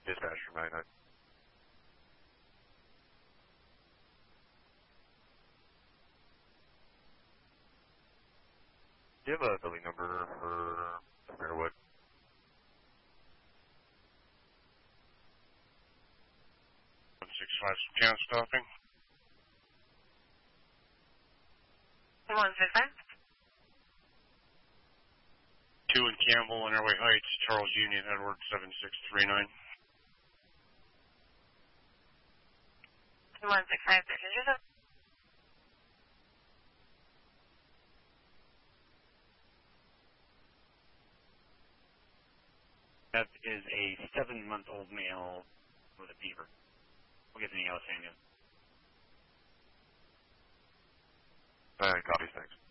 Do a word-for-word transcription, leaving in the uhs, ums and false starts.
Dispatch from nine nine. Do you have a building number for Fairwood? one six five, can stopping. one six five. two in Campbell, and Airway Heights, Charles Union, Edward seven six three nine. one six five, passengers up. That is a seven-month-old male with a fever. We'll get to the Los Angeles. Uh, copy, thanks.